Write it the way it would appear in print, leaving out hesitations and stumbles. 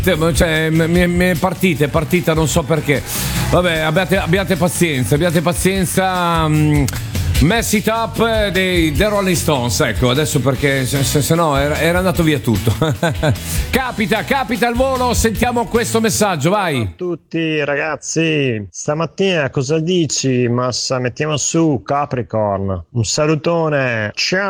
Cioè, mi è partita, non so perché. Vabbè, abbiate pazienza. Mess It Up dei The Rolling Stones, ecco, adesso perché se no era andato via tutto. Capita al volo, sentiamo questo messaggio, vai. Ciao a tutti ragazzi, stamattina cosa dici? Massa, mettiamo su Capricorn. Un salutone, ciao!